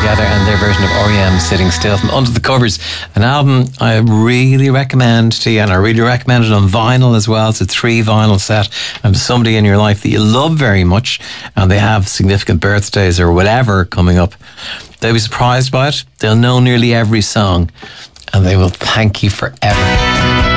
together and their version of R.E.M. Sitting Still from Under the Covers, an album I really recommend to you, and I really recommend it on vinyl as well. It's a 3 vinyl set, and somebody in your life that you love very much and they have significant birthdays or whatever coming up, they'll be surprised by it. They'll know nearly every song and they will thank you forever.